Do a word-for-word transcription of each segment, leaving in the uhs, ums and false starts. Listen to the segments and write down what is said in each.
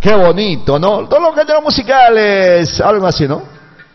Qué bonito, ¿no? Todos los géneros musicales, algo así, ¿no?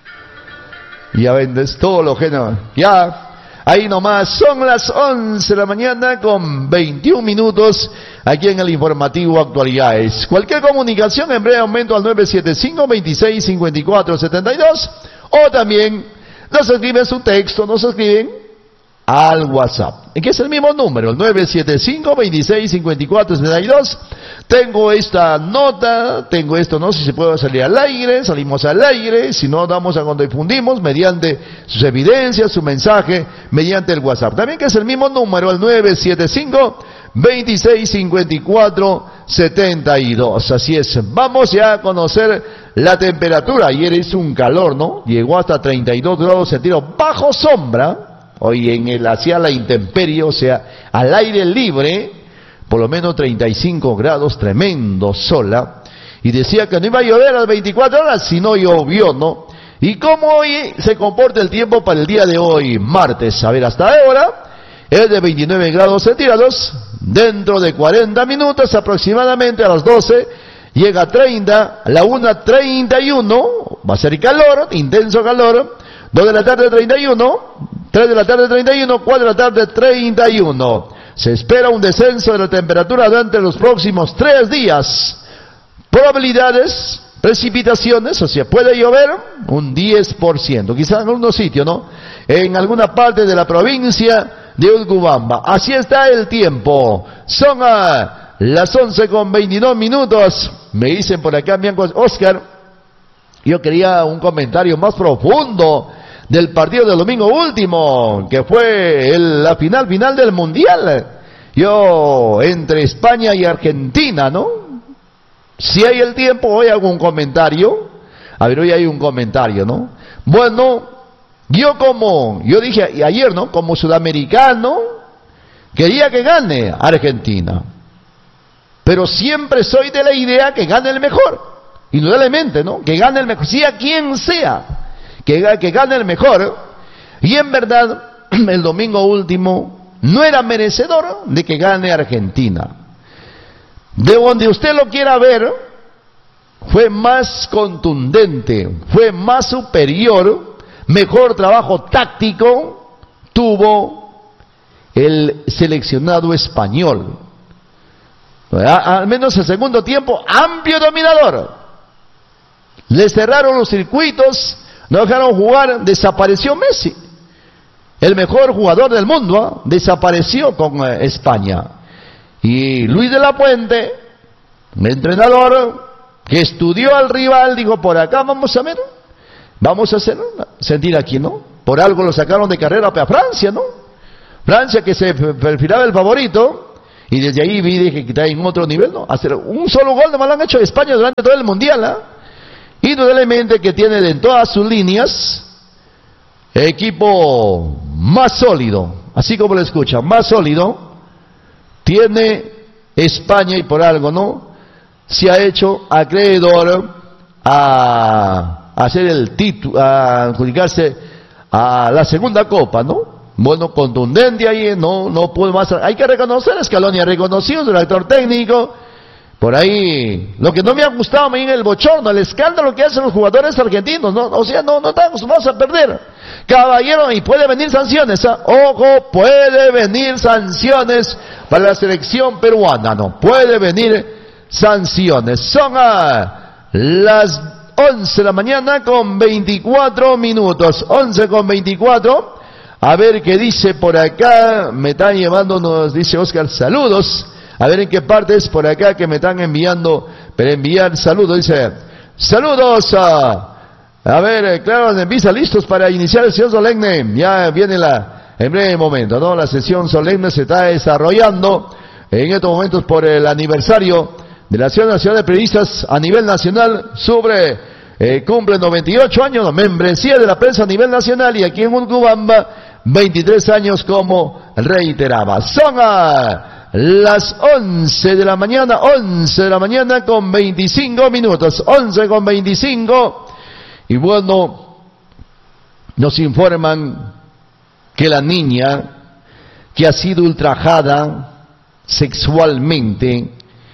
Ya vendes todos los géneros. Ya. Ahí nomás, son las once de la mañana con veintiún minutos aquí en el informativo Actualidades. Cualquier comunicación en breve momento al nueve siete cinco, veintiséis, cincuenta y cuatro, setenta y dos o también nos escriben su texto, nos escriben al WhatsApp, que es el mismo número, el nueve siete cinco, veintiséis, cincuenta y cuatro, setenta y dos. Tengo esta nota, tengo esto, no sé si se puede salir al aire, salimos al aire, si no damos a cuando difundimos mediante sus evidencias, su mensaje, mediante el WhatsApp. También que es el mismo número, el nueve siete cinco, veintiséis, cincuenta y cuatro, setenta y dos. Así es, vamos ya a conocer la temperatura. Ayer hizo un calor, ¿no? Llegó hasta treinta y dos grados centígrados bajo sombra. Hoy en el hacia la intemperie, o sea, al aire libre, por lo menos treinta y cinco grados, tremendo sola, y decía que no iba a llover a las veinticuatro horas, si no llovió, ¿no? ¿Y cómo hoy se comporta el tiempo para el día de hoy, martes? A ver, hasta ahora es de veintinueve grados centígrados, dentro de cuarenta minutos aproximadamente a las doce, llega a treinta, a la una treinta y uno, va a ser calor, intenso calor, dos de la tarde treinta y uno, tres de la tarde treinta y uno, cuatro de la tarde treinta y uno. Se espera un descenso de la temperatura durante los próximos tres días. Probabilidades, precipitaciones, o sea, puede llover un diez por ciento, quizás en algunos sitios, ¿no? En alguna parte de la provincia de Urubamba. Así está el tiempo. Son a las once con veintidós minutos. Me dicen por acá, Oscar, yo quería un comentario más profundo del partido del domingo último, que fue el, la final final del Mundial. Yo, entre España y Argentina, ¿no? Si hay el tiempo, hoy hago un comentario. A ver, hoy hay un comentario, ¿no? Bueno, yo como, yo dije ayer, ¿no? Como sudamericano, quería que gane Argentina. Pero siempre soy de la idea que gane el mejor. Indudablemente, ¿no? Que gane el mejor, sea quien sea. Que, que gane el mejor. Y en verdad el domingo último no era merecedor de que gane Argentina. De donde usted lo quiera ver, fue más contundente, fue más superior, mejor trabajo táctico tuvo el seleccionado español. Al menos el segundo tiempo, amplio dominador. Le cerraron los circuitos, no dejaron jugar, desapareció Messi. El mejor jugador del mundo, ¿eh? Desapareció con eh, España. Y Luis de la Puente, el entrenador que estudió al rival, dijo, por acá vamos a ver, vamos a hacer sentir aquí, ¿no? Por algo lo sacaron de carrera para Francia, ¿no? Francia que se perfilaba el favorito, y desde ahí vi dije, que está en otro nivel, ¿no? Hacer un solo gol nomás lo han hecho España durante todo el Mundial, ¿eh? Indudablemente que tiene de todas sus líneas equipo más sólido, así como lo escuchan, más sólido tiene España, y por algo, ¿no? Se ha hecho acreedor a hacer el título, a adjudicarse a la segunda copa, ¿no? Bueno, contundente ahí, no, no puedo más, hay que reconocer, Scaloni ha reconocido, su director técnico. Por ahí, lo que no me ha gustado a mí en el bochorno, el escándalo que hacen los jugadores argentinos, ¿no? O sea, no, no estamos, vamos a perder. Caballero, y puede venir sanciones, ¿eh? Ojo, puede venir sanciones para la selección peruana, ¿no? Puede venir sanciones. Son a las once de la mañana con veinticuatro minutos, once con veinticuatro. A ver qué dice por acá, me están llevando, nos dice Oscar, saludos. A ver en qué partes por acá que me están enviando, para enviar saludos. Dice, saludos a, a ver, claro, empieza listos para iniciar la sesión solemne. Ya viene la, en breve momento, ¿no? La sesión solemne se está desarrollando en estos momentos por el aniversario de la Asociación Nacional de Periodistas a nivel nacional. Sobre, eh, cumple noventa y ocho años, la membresía de la prensa a nivel nacional, y aquí en Urubamba, veintitrés años, como reiteraba. Son a las once de la mañana, once de la mañana con veinticinco minutos, once con veinticinco, y bueno, nos informan que la niña que ha sido ultrajada sexualmente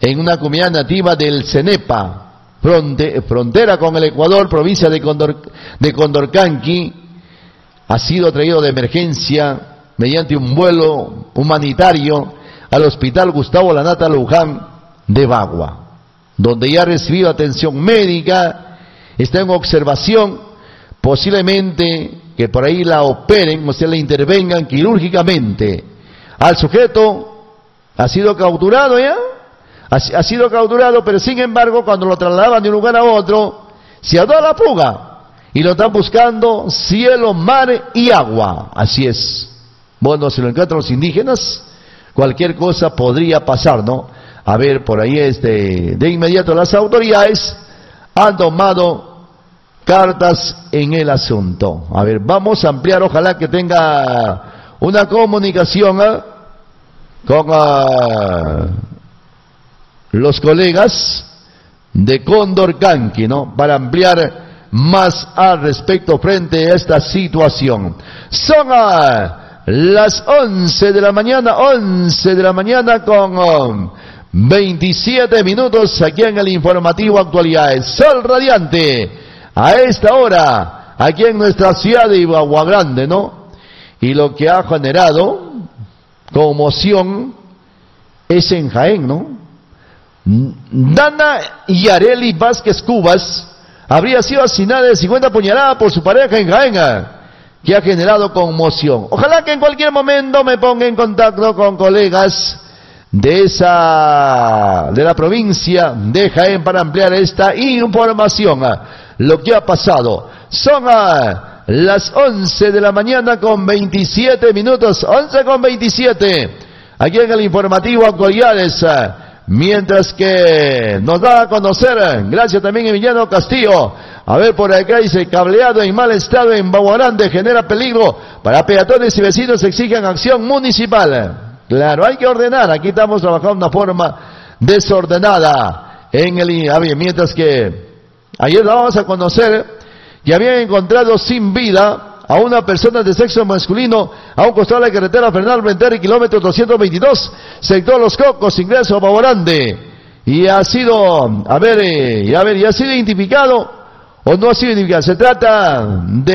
en una comunidad nativa del Cenepa, fronte, frontera con el Ecuador, provincia de, Condor, de Condorcanqui, ha sido traído de emergencia mediante un vuelo humanitario al Hospital Gustavo Lanata Luján de Bagua, donde ya ha recibido atención médica, está en observación, posiblemente que por ahí la operen, o sea, la intervengan quirúrgicamente. Al sujeto ha sido capturado ya, ha, ha sido capturado, pero sin embargo cuando lo trasladaban de un lugar a otro, se ha dado la fuga y lo están buscando cielo, mar y agua. Así es. Bueno, si lo encuentran los indígenas, cualquier cosa podría pasar, ¿no? A ver, por ahí este, de inmediato las autoridades han tomado cartas en el asunto. A ver, vamos a ampliar, ojalá que tenga una comunicación ¿eh? con uh, los colegas de Condorcanqui, ¿no? Para ampliar más al respecto frente a esta situación. Son uh, las once de la mañana, once de la mañana con um, veintisiete minutos aquí en el informativo Actualidades. Sol radiante a esta hora, aquí en nuestra ciudad de Bagua Grande, ¿no? Y lo que ha generado conmoción es en Jaén, ¿no? Dana Yareli Vázquez Cubas habría sido asesinada de cincuenta puñaladas por su pareja en Jaén, que ha generado conmoción. Ojalá que en cualquier momento me ponga en contacto con colegas de esa, de la provincia de Jaén para ampliar esta información. Lo que ha pasado. Son a las once de la mañana con veintisiete minutos, once con veintisiete, aquí en el informativo Actualidades, mientras que nos da a conocer, gracias también a Emiliano Castillo, a ver por acá dice, cableado en mal estado en Bagua Grande genera peligro para peatones y vecinos, exigen acción municipal. Claro, hay que ordenar, aquí estamos trabajando de una forma desordenada, en el, a ver, mientras que ayer la vamos a conocer que habían encontrado sin vida a una persona de sexo masculino a un costado de la carretera Fernando Venteri, kilómetro doscientos veintidós, sector Los Cocos, ingreso a Bagua Grande. Y ha sido, a ver, eh, a ver, ¿y ha sido identificado o no ha sido identificado? Se trata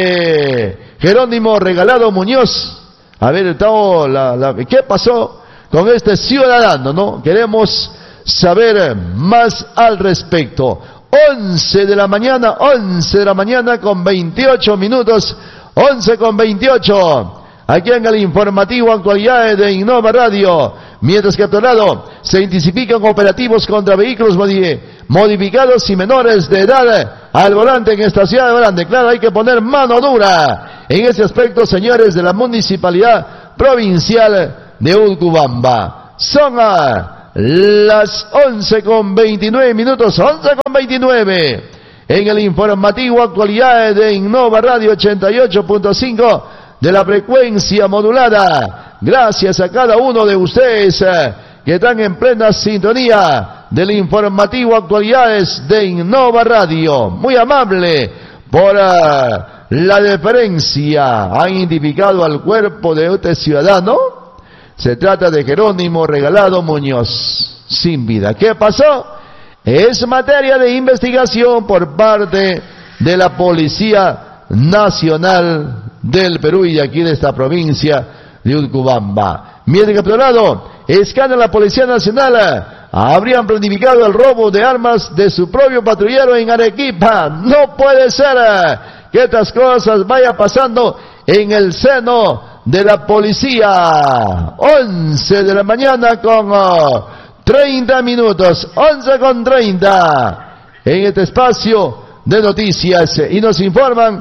de Jerónimo Regalado Muñoz. A ver, estamos, la, la, ¿qué pasó con este ciudadano, no? Queremos saber más al respecto. once de la mañana, once de la mañana con veintiocho minutos, once con veintiocho, aquí en el informativo Actualidades de Innova Radio. Mientras que a otro lado se intensifican operativos contra vehículos modificados y menores de edad al volante en esta ciudad de Grande. Claro, hay que poner mano dura en ese aspecto, señores de la Municipalidad Provincial de Urubamba. Son a las once con veintinueve minutos, once con veintinueve, en el informativo Actualidades de Innova Radio ochenta y ocho punto cinco de la frecuencia modulada. Gracias a cada uno de ustedes eh, que están en plena sintonía del informativo Actualidades de Innova Radio. Muy amable por uh, la deferencia. Han identificado al cuerpo de este ciudadano. Se trata de Jerónimo Regalado Muñoz, sin vida. ¿Qué pasó? Es materia de investigación por parte de la Policía Nacional del Perú y de aquí de esta provincia de Urubamba. Mientras que por otro lado, escándalo la Policía Nacional, habrían planificado el robo de armas de su propio patrullero en Arequipa. No puede ser que estas cosas vayan pasando en el seno de la policía. once de la mañana con uh, treinta minutos, once con treinta, en este espacio de noticias, y nos informan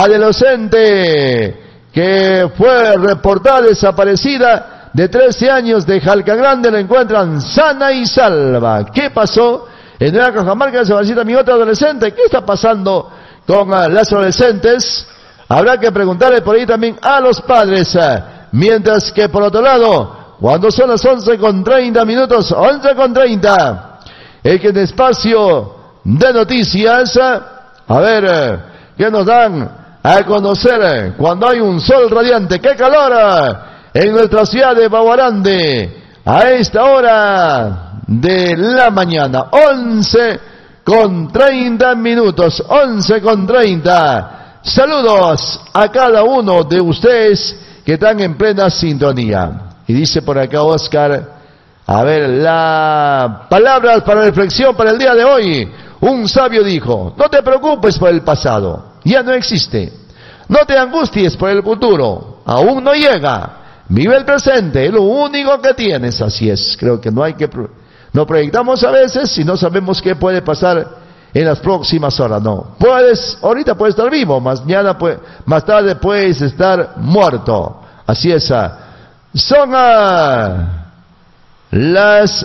adolescente que fue reportada desaparecida de trece años de Jalcagrande, la encuentran sana y salva. ¿Qué pasó en Nueva Cajamarca? Desaparecida mi otra adolescente. ¿Qué está pasando con uh, las adolescentes? Habrá que preguntarle por ahí también a los padres. Uh, mientras que por otro lado, cuando son las once con treinta minutos, once con treinta, el que en espacio de noticias, uh, a ver, uh, ¿qué nos dan a conocer cuando hay un sol radiante? ¡Qué calor en nuestra ciudad de Bagua Grande! A esta hora de la mañana. once con treinta minutos. once con treinta. Saludos a cada uno de ustedes que están en plena sintonía. Y dice por acá Oscar, a ver, la palabra para reflexión para el día de hoy. Un sabio dijo, no te preocupes por el pasado, ya no existe. No te angusties por el futuro, aún no llega. Vive el presente, es lo único que tienes. Así es, creo que no hay que... No proyectamos a veces y no sabemos qué puede pasar en las próximas horas. No, puedes, ahorita puedes estar vivo, mañana puede, más tarde puedes estar muerto. Así es. Son uh, las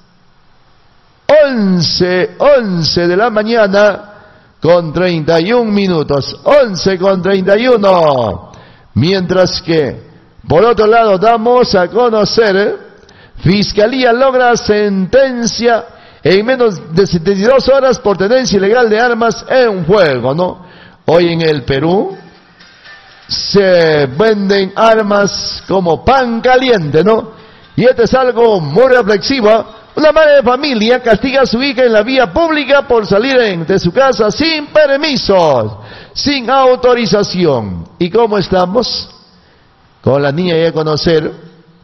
once, once de la mañana con treinta y un minutos. once con treinta y uno. Mientras que, por otro lado, damos a conocer, ¿eh? Fiscalía logra sentencia en menos de setenta y dos horas por tenencia ilegal de armas en juego, ¿no? Hoy en el Perú se venden armas como pan caliente, ¿no? Y esto es algo muy reflexivo. Una madre de familia castiga a su hija en la vía pública por salir de su casa sin permisos, sin autorización. ¿Y cómo estamos? Con la niña ya a conocer,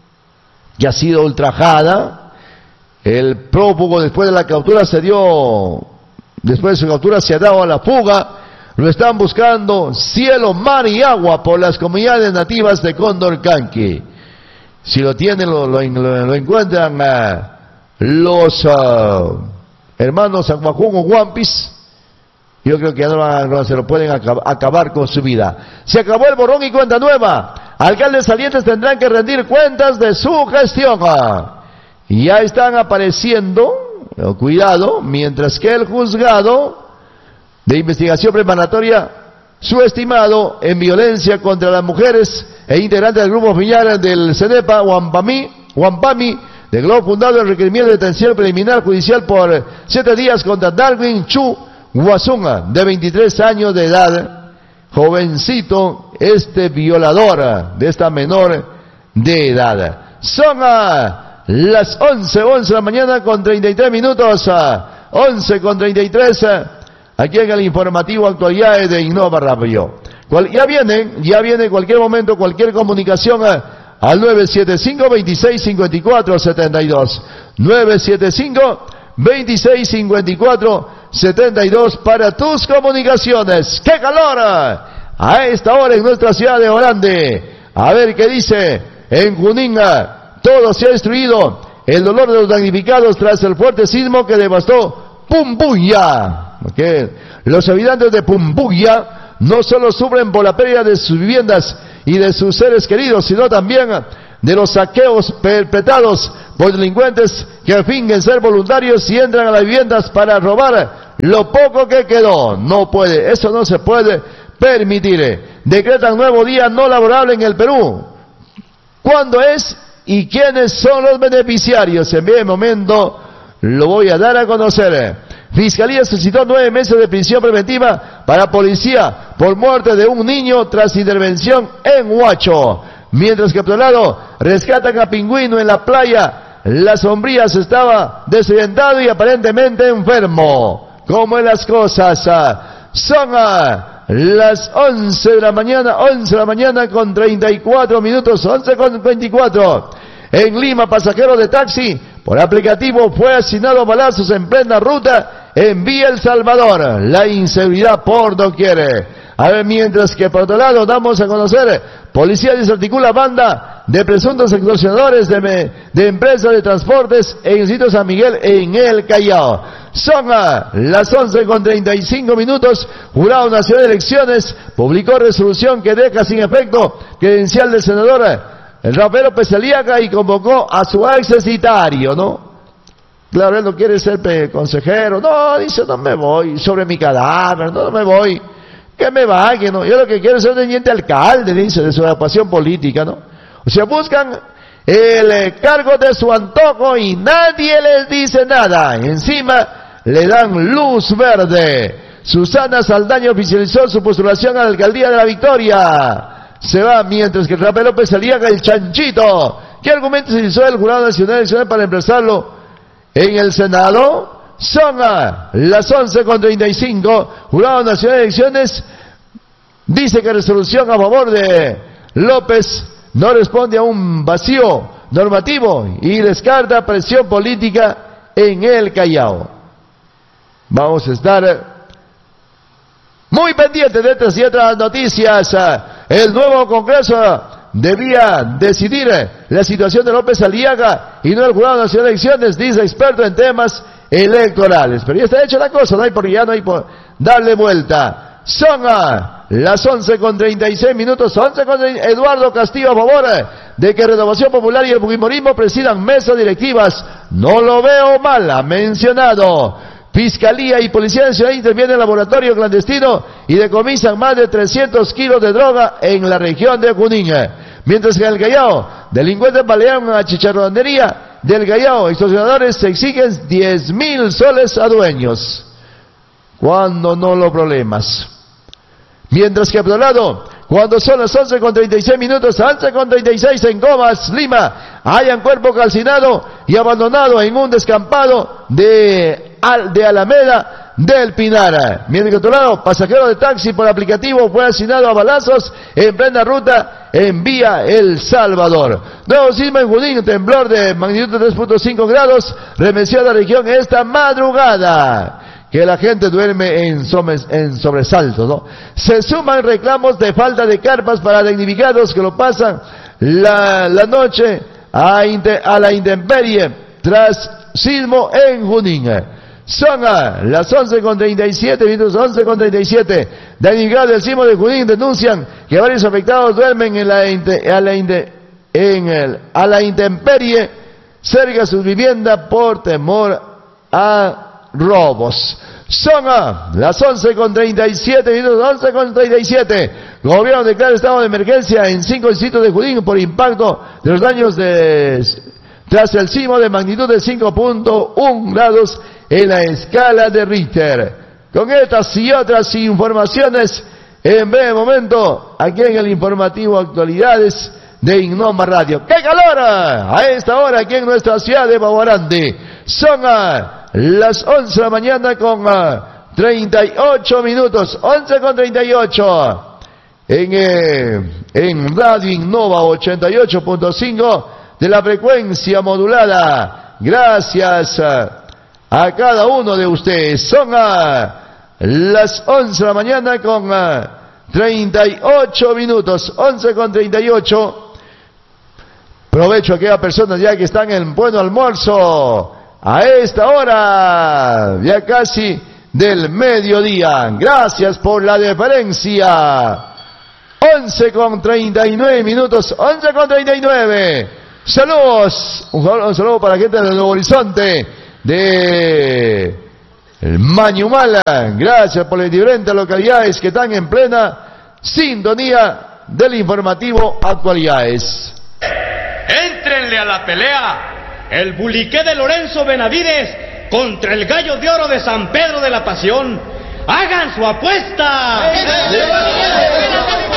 que ha sido ultrajada. El prófugo después de la captura se dio, después de su captura se ha dado a la fuga. Lo están buscando cielo, mar y agua por las comunidades nativas de Condorcanqui. Si lo tienen, lo, lo, lo encuentran uh, los uh, hermanos Aguajún o Guampis. Yo creo que ya no, van, no se lo pueden acabar, acabar con su vida. Se acabó el borrón y cuenta nueva. Alcaldes salientes tendrán que rendir cuentas de su gestión. Y ya están apareciendo, cuidado, mientras que el juzgado de investigación preparatoria, subestimado en violencia contra las mujeres e integrante del grupo familiar del CENEPA, Huampami, Huampami, del globo fundado el requerimiento de detención preliminar judicial por siete días contra Darwin Chu Guasunga, de veintitrés años de edad, jovencito, este violador de esta menor de edad. Son a las once, once de la mañana con treinta y tres minutos, a once con treinta y tres, aquí en el informativo Actualidades de Innova Radio. Ya viene, ya viene cualquier momento, cualquier comunicación a, al nueve siete cinco, veintiséis cincuenta y cuatro setenta y dos, nueve siete cinco, veintiséis cincuenta y cuatro setenta y dos para tus comunicaciones. ¡Qué calor! A esta hora en nuestra ciudad de Orande. A ver qué dice en Junín. Todo se ha destruido. El dolor de los damnificados tras el fuerte sismo que devastó Pumbuya. Okay. Los habitantes de Pumbuya no solo sufren por la pérdida de sus viviendas y de sus seres queridos, sino también de los saqueos perpetrados por delincuentes que fingen ser voluntarios y entran a las viviendas para robar lo poco que quedó. No puede, eso no se puede permitir. Decretan nuevo día no laborable en el Perú. ¿Cuándo es y quiénes son los beneficiarios? En breve momento lo voy a dar a conocer. Fiscalía solicitó nueve meses de prisión preventiva para policía por muerte de un niño tras intervención en Huacho. Mientras que por otro lado rescatan a pingüino en la playa. La sombría se estaba desorientado y aparentemente enfermo. ¿Cómo en las cosas? Son a las once de la mañana, once de la mañana con treinta y cuatro minutos, once con veinticuatro. En Lima, pasajero de taxi por aplicativo fue asignado a balazos en plena ruta en Vía El Salvador. La inseguridad por doquier. A ver, mientras que por otro lado damos a conocer, policía desarticula banda de presuntos extorsionadores de, me, de empresas de transportes en el sitio San Miguel en el Callao. Son a las once con treinta y cinco minutos. Jurado Nacional de Elecciones publicó resolución que deja sin efecto credencial del senador el rapero Pesaliaga y convocó a su accesitario, ¿no? Claro, él no quiere ser consejero. No, dice, no me voy sobre mi cadáver, no, no me voy. Que me vaya, ¿no? Yo lo que quiero es ser un teniente alcalde, dice, de su agrupación política, ¿no? O sea, buscan el eh, cargo de su antojo y nadie les dice nada. Encima le dan luz verde. Susana Saldaña oficializó su postulación a la alcaldía de La Victoria. Se va mientras que el rapero López Aliaga, el chanchito. ¿Qué argumentos utilizó el Jurado Nacional Electoral para emplazarlo En el Senado son a las once con treinta y cinco. Jurado Nacional de Elecciones dice que resolución a favor de López no responde a un vacío normativo y descarta presión política en el Callao. Vamos a estar muy pendientes de estas y otras noticias. El nuevo Congreso debía decidir la situación de López Aliaga y no el Jurado Nacional de Elecciones, dice experto en temas electorales. Pero ya está hecha la cosa, no hay por ya no hay por darle vuelta. Son a las once con treinta y seis minutos, once con Eduardo Castillo a favor de que Renovación Popular y el Fujimorismo presidan mesas directivas. No lo veo mal, ha mencionado. Fiscalía y Policía Nacional intervienen en el laboratorio clandestino y decomisan más de trescientos kilos de droga en la región de Junín. Mientras que en el Callao, delincuentes balearon a chicharronería del Callao. Extorsionadores exigen diez mil soles a dueños. ¿Cuándo no los problemas? Mientras que a otro lado, cuando son las once con treinta y seis minutos, once con treinta y seis en Comas, Lima, hayan cuerpo calcinado y abandonado en un descampado de, de Alameda del Pinar. Mientras que a otro lado, pasajero de taxi por aplicativo fue asesinado a balazos en plena ruta en vía El Salvador. Nuevo sismo en Junín, temblor de magnitud de tres punto cinco grados, remeció la región esta madrugada. Que la gente duerme en, en sobresaltos, ¿no? Se suman reclamos de falta de carpas para damnificados que lo pasan la, la noche a, inter, a la intemperie tras sismo en Junín. Son a las once con treinta y siete minutos, once con treinta y siete. Damnificados del sismo de Junín denuncian que varios afectados duermen en la, a, la, en el, a la intemperie cerca de su vivienda por temor a robos. Son a las once con treinta y siete minutos, once con treinta y siete. Gobierno declara estado de emergencia en cinco distritos de Junín por impacto de los daños de, tras el sismo de magnitud de cinco punto uno grados en la escala de Richter. Con estas y otras informaciones, en breve momento, aquí en el informativo Actualidades de Innova Radio. ¡Qué calor! A esta hora aquí en nuestra ciudad de Baguarandi. Son a las once de la mañana con uh, treinta y ocho minutos, once con treinta y ocho, en, eh, en Radio Innova ochenta y ocho punto cinco de la frecuencia modulada. Gracias uh, a cada uno de ustedes. Son uh, las once de la mañana con uh, treinta y ocho minutos, once con treinta y ocho. Aprovecho a aquellas personas ya que están en buen almuerzo. A esta hora, ya casi del mediodía. Gracias por la deferencia. once con treinta y nueve minutos, once con treinta y nueve. Saludos, un saludo, un saludo para la gente de Nuevo Horizonte, de Mañumala. Gracias por las diferentes localidades que están en plena sintonía del informativo Actualidades. Éntrenle a la pelea. El buliqué de Lorenzo Benavides contra el Gallo de Oro de San Pedro de la Pasión. ¡Hagan su apuesta!